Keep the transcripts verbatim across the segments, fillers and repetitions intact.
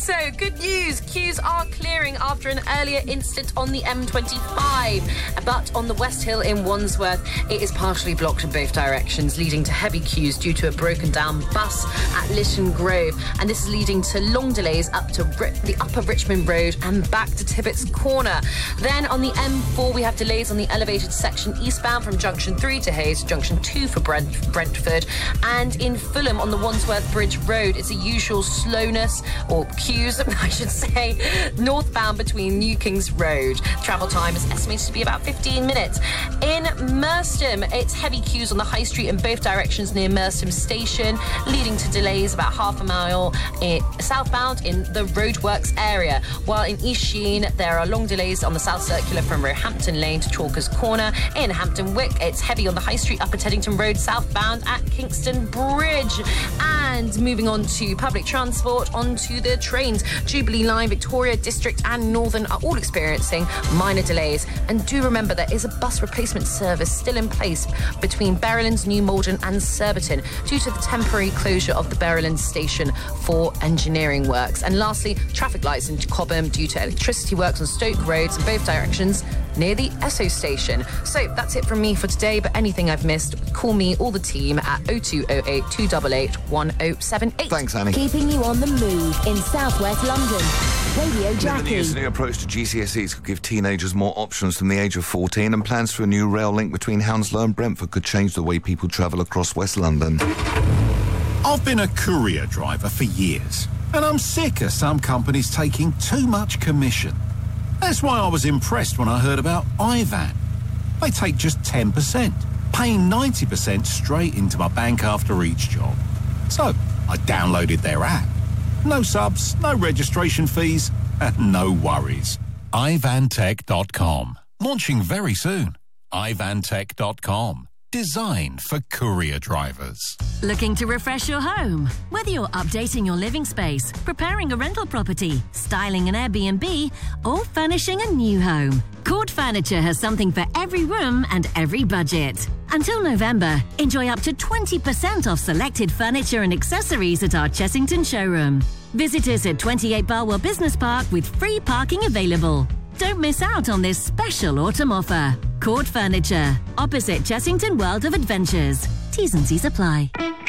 So, good news. Queues are clearing after an earlier incident on the M twenty-five. But on the West Hill in Wandsworth, it is partially blocked in both directions, leading to heavy queues due to a broken down bus at Lytton Grove. And this is leading to long delays up to Ri- the Upper Richmond Road and back to Tibbetts Corner. Then on the M four, we have delays on the elevated section eastbound from Junction three to Hayes, Junction two for Brent- Brentford. And in Fulham on the Wandsworth Bridge Road, it's a usual slowness, or queues, I should say, northbound between New Kings Road. Travel time is estimated to be about fifteen minutes. In Merstham, it's heavy queues on the High Street in both directions near Merstham Station, leading to delays about half a mile in, southbound in the roadworks area. While in East Sheen, there are long delays on the South Circular from Roehampton Lane to Chalkers Corner. In Hampton Wick, it's heavy on the High Street Upper Teddington Road southbound at Kingston Bridge. And moving on to public transport, onto the trains. Jubilee Line, Victoria District and Northern are all experiencing minor delays. And do remember, there is a bus replacement service still in place between Berrylands, New Malden and Surbiton due to the temporary closure of the Berrylands station for engineering works. And lastly, traffic lights in Cobham due to electricity works on Stoke roads in both directions near the Esso station. So that's it from me for today, but anything I've missed, call me or the team at oh two oh eight, two eight eight, one oh seven eight. Thanks, Annie. Keeping you on the move in Southwest London. Radio Jackie. In the news, the new approach to G C S Es could give teenagers more options from the age of fourteen, and plans for a new rail link between Hounslow and Brentford could change the way people travel across West London. I've been a courier driver for years, and I'm sick of some companies taking too much commission. That's why I was impressed when I heard about iVan. They take just ten percent, paying ninety percent straight into my bank after each job. So I downloaded their app. No subs, no registration fees, and no worries. i van tech dot com. Launching very soon. i van tech dot com. Designed for courier drivers. Looking to refresh your home? Whether you're updating your living space, preparing a rental property, styling an Airbnb, or furnishing a new home, Cord Furniture has something for every room and every budget. Until November, enjoy up to twenty percent off selected furniture and accessories at our Chessington showroom. Visit us at twenty-eight Barwell Business Park with free parking available. Don't miss out on this special autumn offer. Cord Furniture, opposite Chessington World of Adventures. T's and C's apply.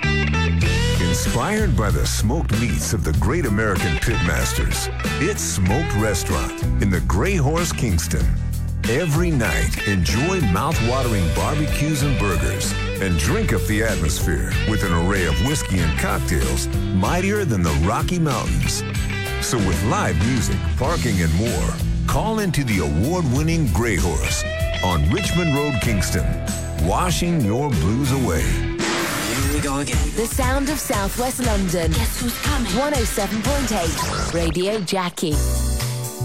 Inspired by the smoked meats of the great American pitmasters, it's Smoked Restaurant in the Grey Horse, Kingston. Every night, enjoy mouth-watering barbecues and burgers, and drink up the atmosphere with an array of whiskey and cocktails mightier than the Rocky Mountains. So with live music, parking, and more, call into the award-winning Grey Horse on Richmond Road, Kingston, washing your blues away. Here we go again. The sound of Southwest London. Guess who's coming? one oh seven point eight Radio Jackie.